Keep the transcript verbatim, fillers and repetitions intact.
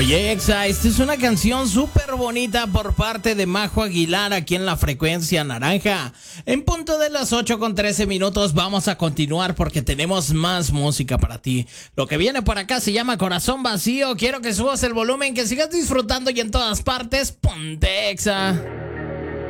Oye, Exa, esta es una canción súper bonita por parte de Majo Aguilar aquí en la frecuencia naranja. En punto de las ocho con trece minutos vamos a continuar porque tenemos más música para ti. Lo que viene por acá se llama Corazón Vacío. Quiero que subas el volumen, que sigas disfrutando y en todas partes, ponte Exa.